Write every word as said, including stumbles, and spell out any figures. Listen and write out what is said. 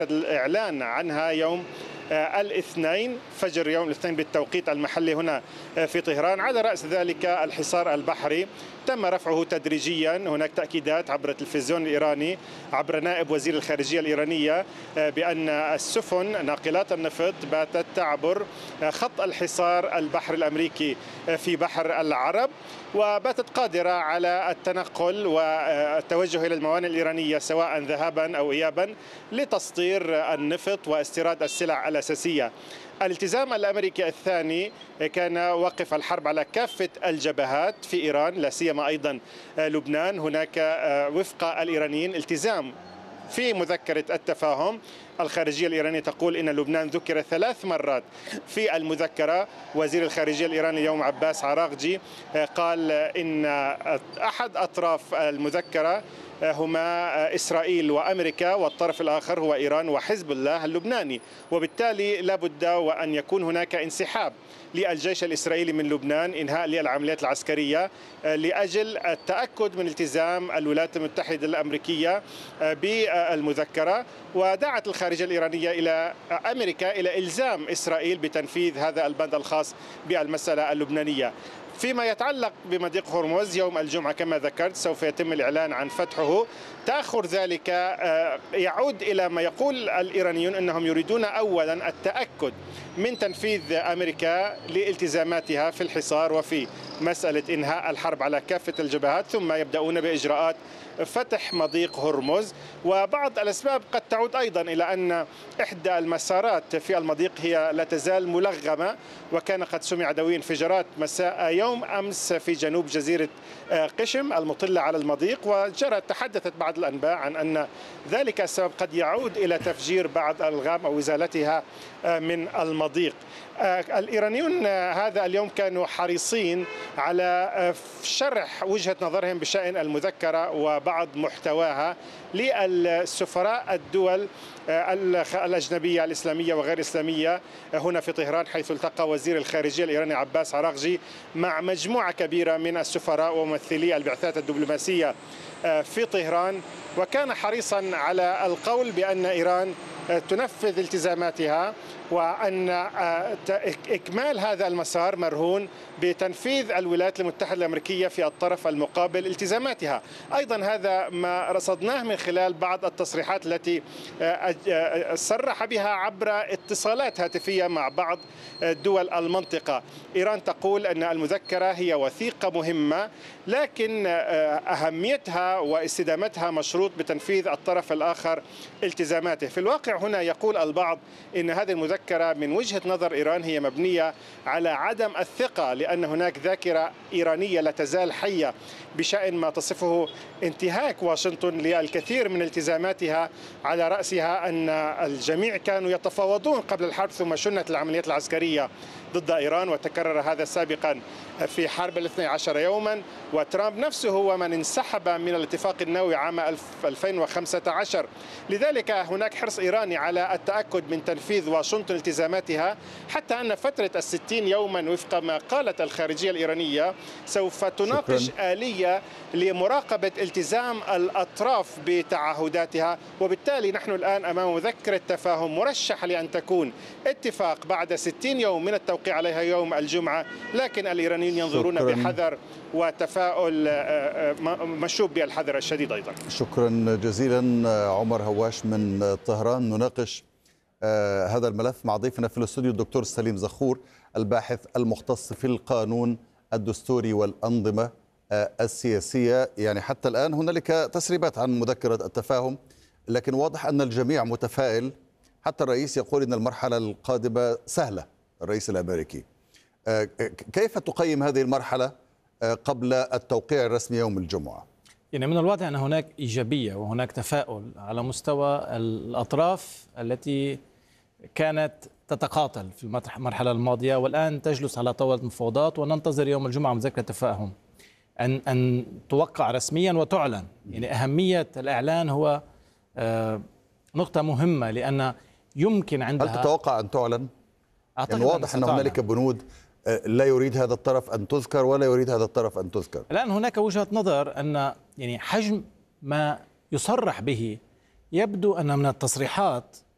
الإعلان عنها يوم الاثنين فجر يوم الاثنين بالتوقيت المحلي هنا في طهران. على رأس ذلك الحصار البحري تم رفعه تدريجيا. هناك تأكيدات عبر التلفزيون الإيراني عبر نائب وزير الخارجية الإيرانية بأن السفن ناقلات النفط باتت تعبر خط الحصار البحري الأمريكي في بحر العرب، وباتت قادرة على التنقل والتوجه إلى الموانئ الإيرانية سواء ذهابا أو إيابا لتسطير النفط واستيراد السلع الأساسية. الالتزام الأمريكي الثاني كان وقف الحرب على كافة الجبهات في إيران، لا سيما أيضا لبنان. هناك وفق الإيرانيين التزام في مذكرة التفاهم. الخارجية الإيرانية تقول إن لبنان ذكر ثلاث مرات في المذكرة. وزير الخارجية الإيراني اليوم عباس عراقجي قال إن أحد أطراف المذكرة هما إسرائيل وأمريكا، والطرف الآخر هو إيران وحزب الله اللبناني، وبالتالي لا بد وأن يكون هناك انسحاب للجيش الإسرائيلي من لبنان، إنهاء للعمليات العسكرية لأجل التأكد من التزام الولايات المتحدة الأمريكية بالمذكرة. ودعت الخارجية الإيرانية إلى أمريكا إلى إلزام إسرائيل بتنفيذ هذا البند الخاص بالمسألة اللبنانية. فيما يتعلق بمضيق هرمز يوم الجمعة كما ذكرت سوف يتم الإعلان عن فتحه. تأخر ذلك يعود إلى ما يقول الإيرانيون أنهم يريدون أولا التأكد من تنفيذ أمريكا لالتزاماتها في الحصار وفي مسألة إنهاء الحرب على كافة الجبهات، ثم يبدأون بإجراءات فتح مضيق هرمز. وبعض الأسباب قد تعود أيضا إلى أن إحدى المسارات في المضيق هي لا تزال ملغمة، وكان قد سمع دوي انفجارات مساء يوم أمس في جنوب جزيرة قشم المطلة على المضيق، وجرت تحدثت بعض الأنباء عن أن ذلك السبب قد يعود إلى تفجير بعض الألغام أو إزالتها من المضيق. الإيرانيون هذا اليوم كانوا حريصين على شرح وجهة نظرهم بشأن المذكرة وبعض محتواها للسفراء الدول الأجنبية الإسلامية وغير الإسلامية هنا في طهران، حيث التقى وزير الخارجية الإيراني عباس عراقجي مع مجموعة كبيرة من السفراء وممثلي البعثات الدبلوماسية في طهران. وكان حريصا على القول بأن إيران تنفذ التزاماتها، وأن إكمال هذا المسار مرهون بتنفيذ الولايات المتحدة الأمريكية في الطرف المقابل التزاماتها. أيضا هذا ما رصدناه من خلال بعض التصريحات التي صرح بها عبر اتصالات هاتفية مع بعض دول المنطقة. إيران تقول أن المذكرة هي وثيقة مهمة، لكن أهميتها واستدامتها مشروط بتنفيذ الطرف الآخر التزاماته. في الواقع هنا يقول البعض إن هذه المذكرة من وجهة نظر إيران هي مبنية على عدم الثقة، لأن هناك ذاكرة إيرانية لا تزال حية بشأن ما تصفه انتهاك واشنطن للكثير من التزاماتها، على رأسها أن الجميع كانوا يتفاوضون قبل الحرب ثم شنت العمليات العسكرية ضد إيران، وتكرر هذا سابقا في حرب الاثني عشر يوما. وترامب نفسه هو من انسحب من الاتفاق النووي عام ألفين وخمسة عشر. لذلك هناك حرص إيراني على التأكد من تنفيذ واشنطن التزاماتها، حتى أن فترة الستين يوما وفق ما قالت الخارجية الإيرانية سوف تناقش شكرا. آلية لمراقبة التزام الأطراف بتعهداتها. وبالتالي نحن الآن أمام مذكرة تفاهم مرشح لأن تكون اتفاق بعد ستين يوم من التوقيع عليها يوم الجمعة، لكن الإيرانيين ينظرون شكرا. بحذر وتفاؤل مشوب بالحذر الشديد أيضا. شكرا جزيلا عمر هواش من طهران. نناقش هذا الملف مع ضيفنا في الاستوديو الدكتور سليم زخور، الباحث المختص في القانون الدستوري والأنظمة السياسية. يعني حتى الآن هنالك تسريبات عن مذكرة التفاهم، لكن واضح أن الجميع متفائل. حتى الرئيس يقول أن المرحلة القادمة سهلة، الرئيس الأمريكي. كيف تقيم هذه المرحلة قبل التوقيع الرسمي يوم الجمعة؟ يعني من الواضح أن هناك إيجابية وهناك تفاؤل على مستوى الأطراف التي كانت تتقاتل في المرحلة الماضية والآن تجلس على طاولة مفاوضات، وننتظر يوم الجمعة مذكرة تفاهم أن أن توقع رسميا وتعلن. يعني أهمية الإعلان هو نقطة مهمة، لأن يمكن عندها. هل تتوقع أن تعلن؟ يعني واضح أن هنالك بنود لا يريد هذا الطرف أن تذكر ولا يريد هذا الطرف أن تذكر. الآن هناك وجهة نظر أن يعني حجم ما يصرح به يبدو أن من التصريحات